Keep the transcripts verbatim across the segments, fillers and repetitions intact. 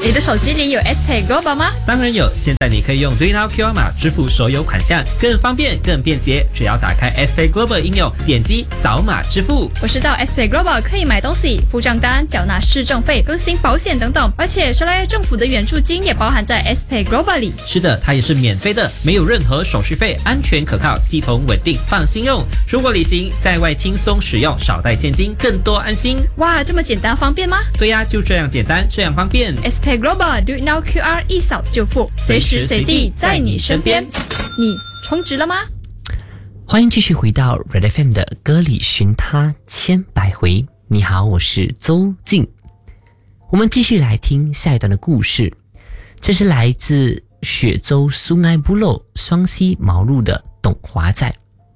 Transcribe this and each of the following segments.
你的手机里有 S Pay Global 吗？ 当然有，现在你可以用 DreamNow Q R 码支付所有款项，更方便更便捷。只要打开 S Pay Global 应用，点击扫码支付。 我知道 S Pay Global 可以买东西、付账单、缴纳市政费、更新保险等等，而且说来政府的援助金也包含在 S Pay Global 里。 是的，它也是免费的，没有任何手续费，安全可靠，系统稳定，放心用。出国旅行在外轻松使用，少带现金，更多安心。 哇，这么简单方便吗？ 对呀，就这样简单，这样方便。 S Pay Global Do It Now Q R 一扫就付，随时随地在你身边。你充值了吗？ 欢迎继续回到 Red F M 的歌里寻他千百回。你好，我是周静。我们继续来听下一段的故事，这是来自雪州苏埃部落双溪毛路的董华仔。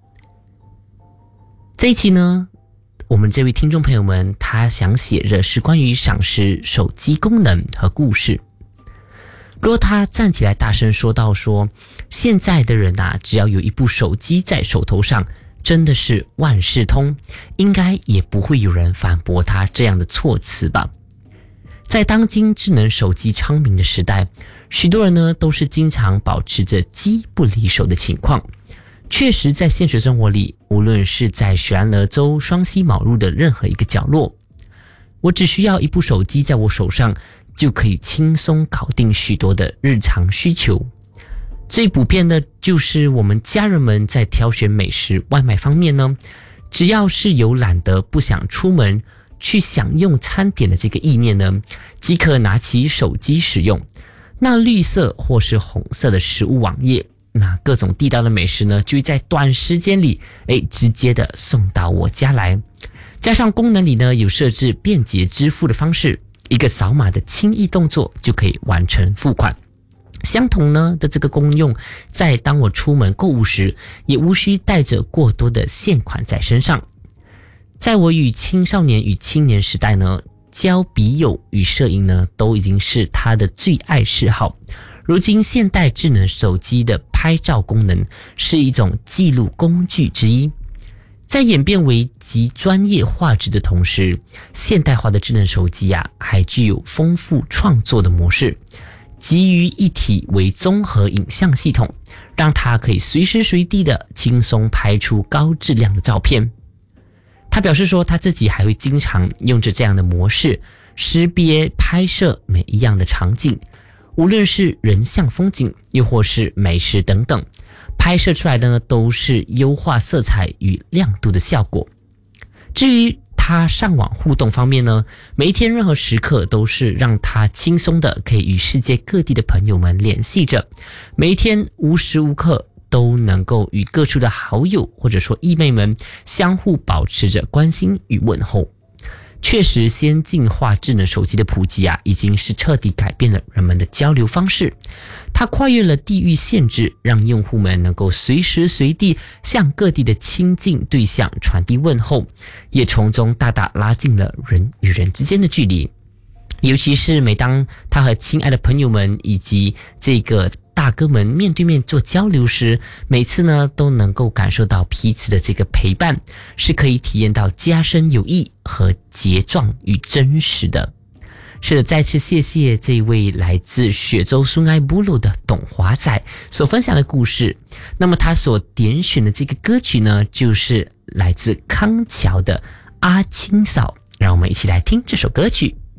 这一期呢，我们这位听众朋友们他想写的是关于赏识手机功能和故事。若他站起来大声说道说，现在的人啊，只要有一部手机在手头上，真的是万事通，应该也不会有人反驳他这样的措辞吧。在当今智能手机昌明的时代，许多人呢都是经常保持着机不离手的情况。确实在现实生活里，无论是在雪兰莪州双溪毛路的任何一个角落，我只需要一部手机在我手上，就可以轻松搞定许多的日常需求。最普遍的就是我们家人们在挑选美食外卖方面呢，只要是有懒得不想出门去享用餐点的这个意念呢，即可拿起手机使用。那绿色或是红色的食物网页，那各种地道的美食呢，就会在短时间里诶直接的送到我家来。加上功能里呢有设置便捷支付的方式，一个扫码的轻易动作就可以完成付款。相同呢的这个功用，在当我出门购物时，也无需带着过多的现款在身上。在我与青少年与青年时代呢，交笔友与摄影呢，都已经是他的最爱嗜好。如今现代智能手机的拍照功能是一种记录工具之一。在演变为极专业画质的同时，现代化的智能手机啊，还具有丰富创作的模式，集于一体为综合影像系统，让它可以随时随地的轻松拍出高质量的照片。他表示说，他自己还会经常用着这样的模式，识别拍摄每一样的场景，无论是人像风景，又或是美食等等，拍摄出来的呢都是优化色彩与亮度的效果。至于他上网互动方面呢，每一天任何时刻都是让他轻松的可以与世界各地的朋友们联系着，每一天无时无刻都能够与各处的好友或者说义妹们相互保持着关心与问候。确实，先进化智能手机的普及啊，已经是彻底改变了人们的交流方式。它跨越了地域限制，让用户们能够随时随地向各地的亲近对象传递问候，也从中大大拉近了人与人之间的距离。尤其是每当他和亲爱的朋友们以及这个大哥们面对面做交流时，每次呢都能够感受到彼此的这个陪伴，是可以体验到加深友谊和结壮与真实的。是的，再次谢谢这位来自雪州苏埃部落的董华仔所分享的故事。那么他所点选的这个歌曲呢，就是来自康桥的阿青嫂，让我们一起来听这首歌曲。